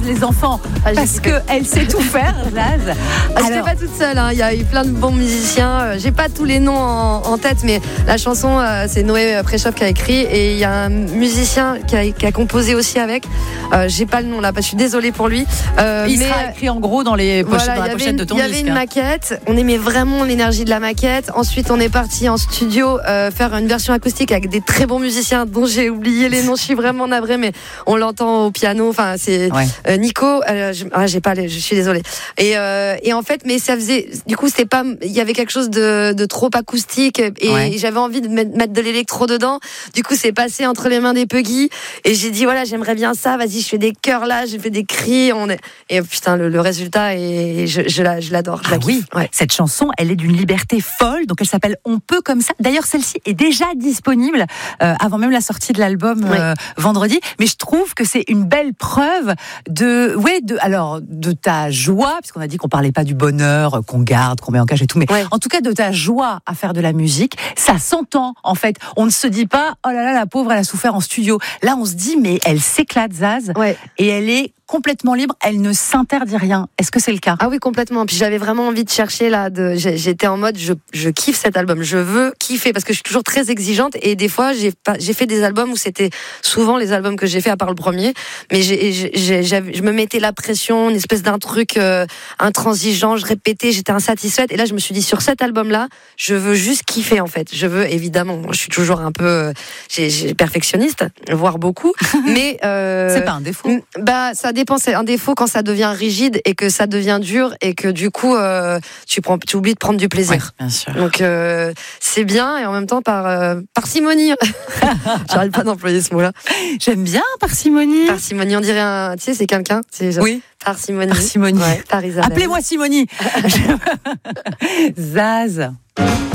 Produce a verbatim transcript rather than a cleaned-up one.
les enfants, Ah, parce qu'elle sait tout faire, Zaz. Ah, je n'étais pas toute seule, hein. Il y a eu plein de bons musiciens. J'ai pas tous les noms en, en tête, mais la chanson, euh, c'est Noé Préchoff qui a écrit, et il y a un musicien qui a, qui a composé aussi avec. Euh, j'ai pas le nom là, je suis désolée pour lui. Euh, Il mais, sera écrit en gros dans, les pochettes, voilà, dans la y pochette avait, de ton Il y disque. avait une maquette, on aimait vraiment l'énergie de la maquette. Ensuite, on est parti en studio euh, faire une version acoustique avec des très bons musiciens dont j'ai oublié les noms. Je suis vraiment navrée, mais on l'entend au piano. Enfin, c'est Ouais. euh, Nico. Euh, je, ah, j'ai pas, les, je suis désolée. Et, euh, et en fait, mais ça faisait, du coup, c'était pas, il y avait quelque chose de, de trop acoustique, et Ouais. j'avais envie de mettre, mettre de l'électro dedans. Du coup, c'est passé entre les mains des Puggy, et j'ai dit voilà, j'aimerais bien ça. Vas-y, je fais des chœurs là, j'ai fait des cris. On est, et putain, le, le résultat, et je, je, la, je l'adore. Je Ah la oui, kiffe. Ouais. cette chanson, elle est d'une liberté folle, donc elle s'appelle On peut comme ça. D'ailleurs, celle-ci est déjà disponible euh, avant même la sortie de l'album euh, vendredi. Mais je trouve que c'est une belle preuve de, ouais, de, alors de ta joie, puisqu'on a dit qu'on parlait pas du bonheur qu'on garde, qu'on met en cage et tout, mais Ouais. en tout cas de ta joie à faire de la musique. Ça s'entend en fait. On ne se dit pas oh là là, la pauvre, elle a souffert en studio. Là, on se dit mais elle s'éclate, Zaz, Ouais. et elle est complètement libre, elle ne s'interdit rien. Est-ce que c'est le cas? Ah oui, complètement. Puis j'avais vraiment envie de chercher là. De, j'étais en mode, je, je kiffe cet album. Je veux kiffer parce que je suis toujours très exigeante, et des fois j'ai pas, j'ai fait des albums où c'était souvent les albums que j'ai fait à part le premier, mais j'ai, j'ai, j'avais, je me mettais la pression, une espèce d'un truc euh, intransigeant. Je répétais, j'étais insatisfaite. Et là, je me suis dit sur cet album-là, je veux juste kiffer en fait. Je veux évidemment, je suis toujours un peu, euh, j'ai, j'ai perfectionniste, voire beaucoup, mais euh, C'est pas un défaut. Bah, ça dépend. C'est un défaut quand ça devient rigide et que ça devient dur et que du coup, euh, tu prends, tu oublies de prendre du plaisir. Ouais, bien sûr. Donc euh, c'est bien, et en même temps par euh, parcimonie. J'arrive pas d'employer ce mot-là. J'aime bien parcimonie. Parcimonie, on dirait un, tu sais, c'est quelqu'un. C'est genre, Oui. Parcimonie. Parcimonie. Ouais, par Isabelle. Appelez-moi Simonie. Zaz.